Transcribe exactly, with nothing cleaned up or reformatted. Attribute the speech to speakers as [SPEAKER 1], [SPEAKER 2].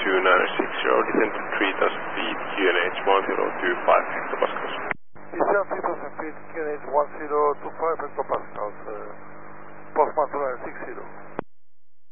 [SPEAKER 1] two nine six zero, descend to three thousand feet, Q N H one zero two five hectopascals.
[SPEAKER 2] Descend three thousand feet, Q N H one zero two five hectopascals, uh, Postman two nine six zero.